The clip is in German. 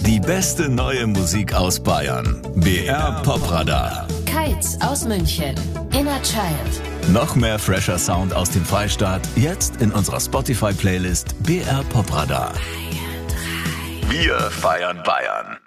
Die beste neue Musik aus Bayern. BR Popradar. Kites aus München. Inner Child. Noch mehr fresher Sound aus dem Freistaat. Jetzt in unserer Spotify-Playlist BR Popradar. Wir feiern Bayern.